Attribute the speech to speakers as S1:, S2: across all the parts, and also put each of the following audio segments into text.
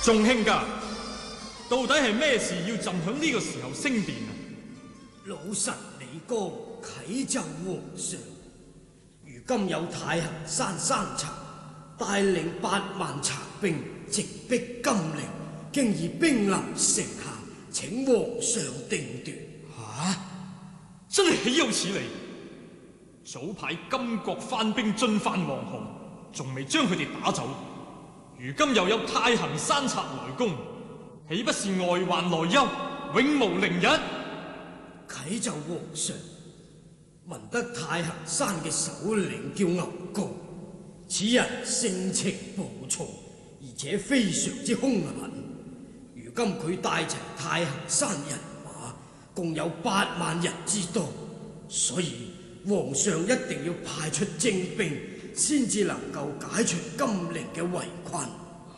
S1: 眾卿家，到底係咩事要朕響呢個時候升殿啊？
S2: 老臣李剛啟奏皇上，如今有太行山山賊帶領8萬賊兵直逼金陵，經已兵臨城下，請皇上定奪。
S1: 真係豈有此理！早派金國番兵進犯黃河，仲未將佢哋打走，如今又有太行山賊來攻，豈不是外患內憂，永無寧日？
S2: 啟奏皇上，聞得太行山嘅首領叫牛皋，此人性情暴躁，而且非常之兇狠。如今佢帶齊太行山人馬，共有8萬人之多，所以皇上一定要派出精兵，先至能夠解除金陵嘅圍困。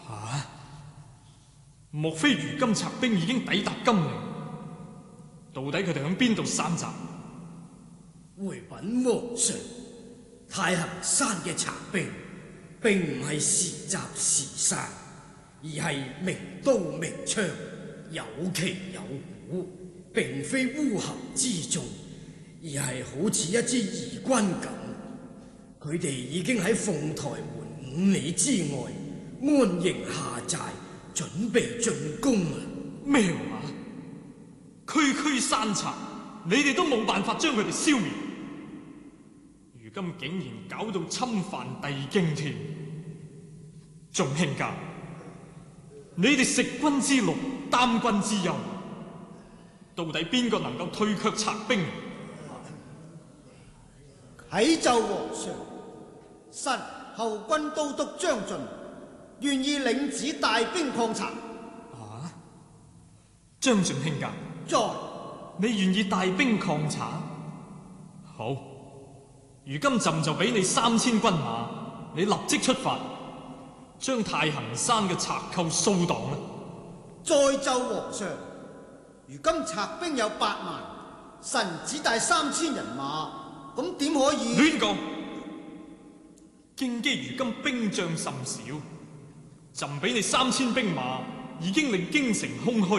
S1: 莫非如今賊兵已經抵達金陵？到底佢哋響邊度山寨？
S2: 回稟皇上，太行山嘅賊兵並唔係時襲時殺，而係明刀明槍，有旗有鼓，並非烏合之眾，而係好似一支義軍咁。佢哋已經喺鳳台門5里之外安營下寨，準備進攻啊！
S1: 咩話？區區山賊，你哋都冇辦法將佢哋消滅，如今竟然搞到侵犯帝京添。眾卿家，你哋食君之祿，擔君之憂，到底邊個能夠退卻賊兵？
S3: 啟奏皇上，臣後軍都督張俊願意領旨帶兵抗賊。
S1: 張俊卿家，你願意帶兵抗賊？好，如今朕就俾你3000軍馬，你立即出發，將太行山嘅賊寇掃蕩啦。
S3: 再奏皇上，如今賊兵有8萬，臣只帶3000人馬，咁點可以？
S1: 亂講！京畿如今兵將甚少，朕俾你3000兵馬，已經令京城空虛。